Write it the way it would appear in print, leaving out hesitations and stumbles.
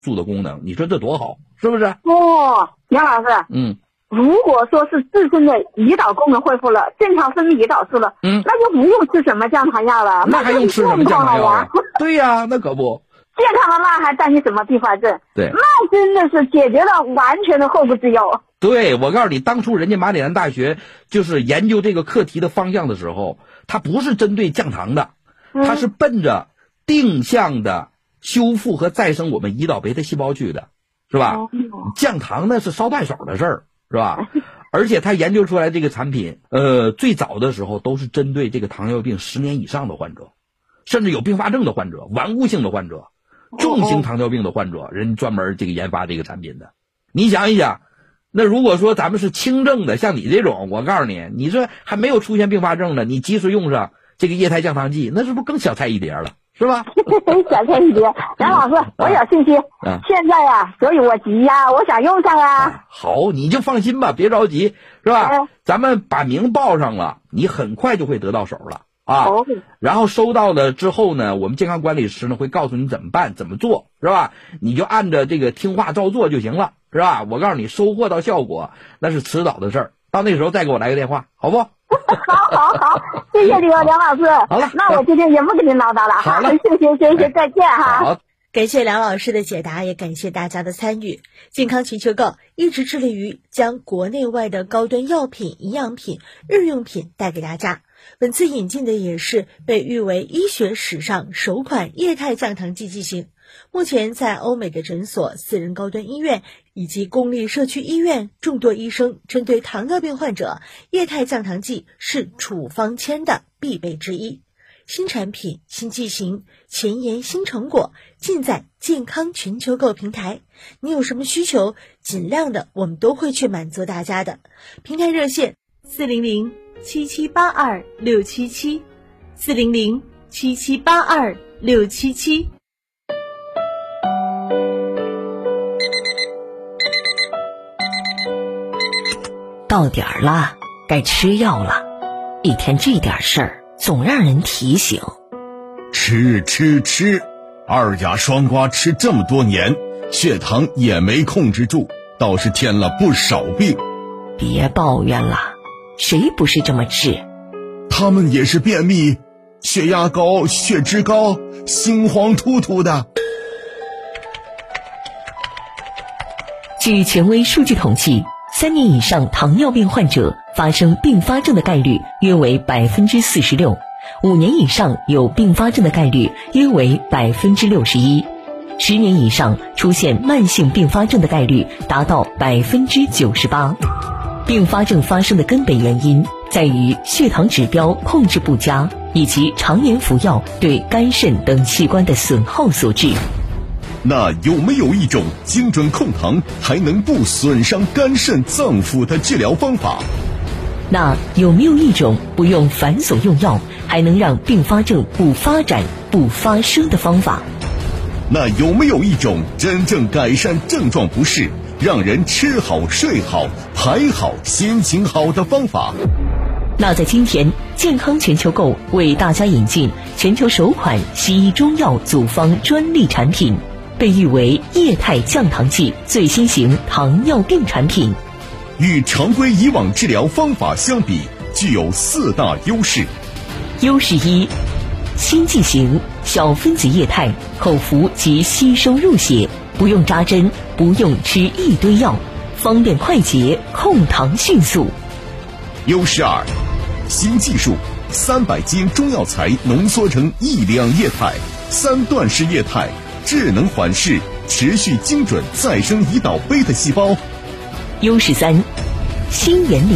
素的功能，你说这多好，是不是？ 哦，杨老师，如果说是自身的胰岛功能恢复了，正常分泌胰岛素了，那就不用吃什么降糖药了， 那还用吃什么降糖药啊？对呀，那可不。 健康了，那还担心什么并发症？ 对， 那真的是解决了完全的后顾之忧。 对，我告诉你，当初人家马里兰大学就是研究这个课题的方向的时候，它不是针对降糖的，它是奔着定向的修复和再生我们胰岛贝塔细胞去的，是吧？降糖呢是捎带手的事儿，是吧？而且他研究出来这个产品，最早的时候都是针对这个糖尿病10年以上的患者，甚至有并发症的患者、顽固性的患者、重型糖尿病的患者，人专门这个研发这个产品的。你想一想，那如果说咱们是轻症的，像你这种，我告诉你，你这还没有出现并发症的，你及时用上这个液态降糖剂，那是不是更小菜一碟了？是吧？ 小菜一碟。杨老师，我有信心。现在呀，所以我急呀，我想用上啊。 好，你就放心吧，别着急，是吧？咱们把名报上了，你很快就会得到手了啊。然后收到了之后呢，我们健康管理师呢会告诉你怎么办、怎么做，是吧？你就按着这个听话照做就行了，是吧？我告诉你，收获到效果那是迟早的事儿，到那时候再给我来个电话，好不？ 好，谢谢你啊，梁老师。 好了， 那我今天也不跟您唠叨了。 好了， 谢谢，再见哈。 好， 感谢梁老师的解答，也感谢大家的参与。健康全球购一直致力于将国内外的高端药品、营养品、日用品带给大家。本次引进的也是被誉为医学史上首款液态降糖剂剂型。目前在欧美的诊所、私人高端医院以及公立社区医院，众多医生针对糖尿病患者，液态降糖剂是处方签的必备之一。新产品、新剂型、前沿新成果，尽在健康全球购平台。你有什么需求，尽量的我们都会去满足大家的。平台热线400-7782-677 400-7782-677。 到点儿了，该吃药了。一天这点事儿，总让人提醒。 吃，二甲双胍吃这么多年，血糖也没控制住，倒是添了不少病。 别抱怨了，谁不是这么治？ 他们也是便秘，血压高、血脂高，心慌突突的。 据权威数据统计，3年以上糖尿病患者发生并发症的概率约为 46%， 5年以上有并发症的概率约为 61%， 10年以上出现慢性并发症的概率达到 98%。 并发症发生的根本原因在于血糖指标控制不佳，以及常年服药对肝肾等器官的损耗所致。 那有没有一种精准控糖还能不损伤肝肾脏腑的治疗方法？ 那有没有一种不用繁琐用药还能让并发症不发展不发生的方法？ 那有没有一种真正改善症状不适，让人吃好睡好排好心情好的方法？ 那在今天，健康全球购为大家引进全球首款西医中药组方专利产品，被誉为液态降糖剂最新型糖尿病产品。 与常规以往治疗方法相比，具有4大优势。 优势1，新剂型，小分子液态，口服即吸收入血，不用扎针，不用吃一堆药，方便快捷，控糖迅速。 优势2，新技术，300斤中药材浓缩成1两液态，3段式液态，智能缓释，持续精准再生胰岛贝塔细胞。 优势3，新原理，